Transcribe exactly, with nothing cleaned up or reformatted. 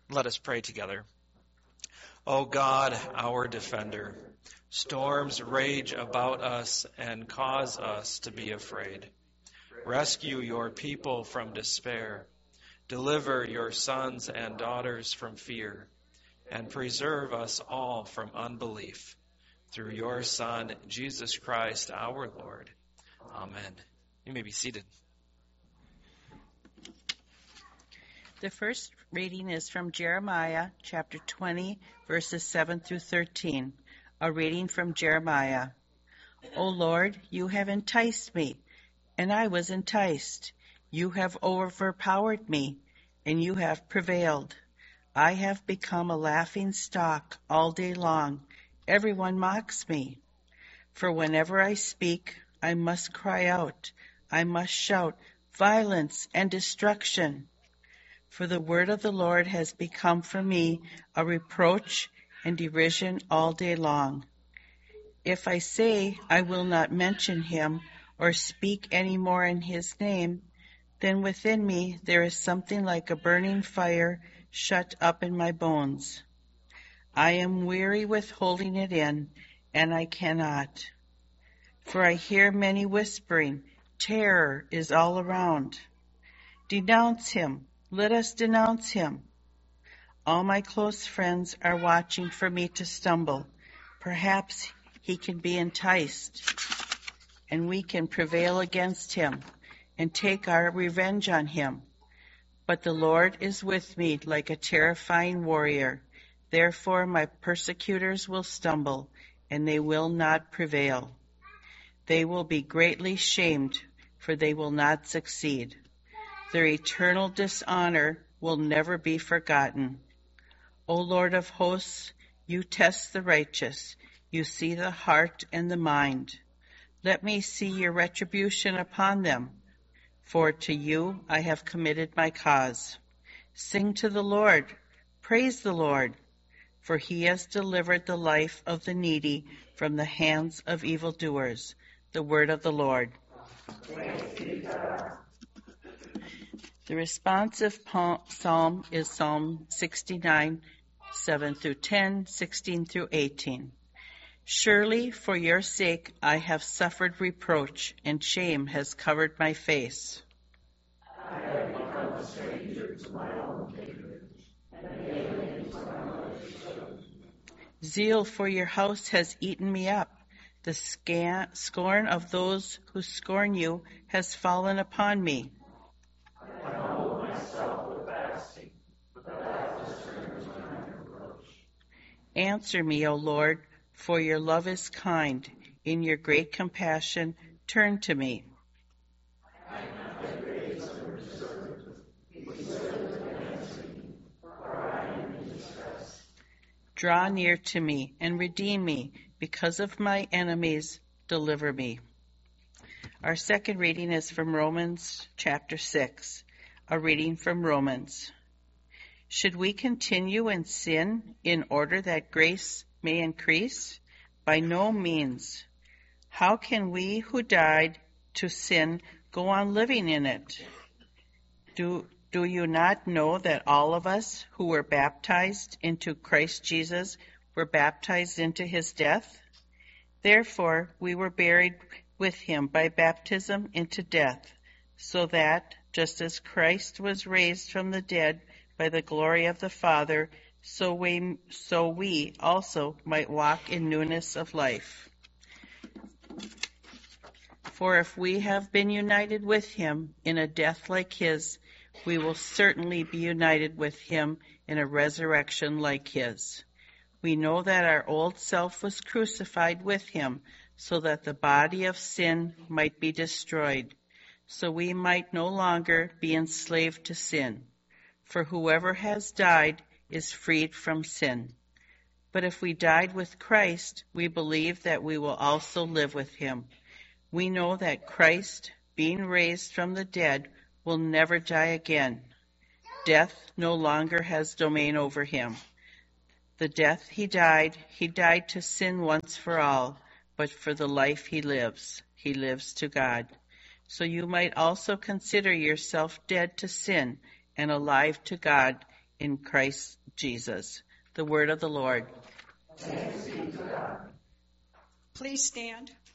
Let us pray together. O God, our defender, storms rage about us and cause us to be afraid. Rescue your people from despair. Deliver your sons and daughters from fear, and preserve us all from unbelief. Through your Son, Jesus Christ, our Lord. Amen. You may be seated. The first reading is from Jeremiah chapter twenty, verses seven through thirteen. A reading from Jeremiah. O Lord, you have enticed me, and I was enticed. You have overpowered me, and you have prevailed. I have become a laughing stock all day long. Everyone mocks me. For whenever I speak, I must cry out. I must shout, violence and destruction. For the word of the Lord has become for me a reproach and derision all day long. If I say I will not mention him or speak any more in his name, then within me there is something like a burning fire shut up in my bones. I am weary with holding it in, and I cannot. For I hear many whispering, terror is all around. Denounce him. Let us denounce him. All my close friends are watching for me to stumble. Perhaps he can be enticed, and we can prevail against him and take our revenge on him. But the Lord is with me like a terrifying warrior. Therefore my persecutors will stumble, and they will not prevail. They will be greatly shamed, for they will not succeed. Their eternal dishonor will never be forgotten. O Lord of hosts, you test the righteous. You see the heart and the mind. Let me see your retribution upon them, for to you I have committed my cause. Sing to the Lord. Praise the Lord, for he has delivered the life of the needy from the hands of evildoers. The word of the Lord. Thanks be to God. The responsive psalm is Psalm sixty-nine, seven through ten, sixteen through eighteen. Surely for your sake I have suffered reproach, and shame has covered my face. I have become a stranger to my own kindred, and an alien to my mother's children. Zeal for your house has eaten me up. The scan- scorn of those who scorn you has fallen upon me. I humble myself with fasting, but that discerns my reproach. Answer me, O Lord, for your love is kind. In your great compassion, turn to me. I have been raised under servant. Be servant against me, for I am in distress. Draw near to me and redeem me. Because of my enemies, deliver me. Our second reading is from Romans chapter six, a reading from Romans. Should we continue in sin in order that grace may increase? By no means. How can we who died to sin go on living in it? Do, do you not know that all of us who were baptized into Christ Jesus were baptized into his death? Therefore we were buried with him by baptism into death, so that, just as Christ was raised from the dead by the glory of the Father, so we, so we also might walk in newness of life. For if we have been united with him in a death like his, we will certainly be united with him in a resurrection like his. We know that our old self was crucified with him, so that the body of sin might be destroyed, so we might no longer be enslaved to sin. For whoever has died is freed from sin. But if we died with Christ, we believe that we will also live with him. We know that Christ, being raised from the dead, will never die again. Death no longer has domain over him. The death he died, he died to sin once for all, but for the life he lives, he lives to God. So you might also consider yourself dead to sin and alive to God in Christ Jesus. The word of the Lord. Please stand.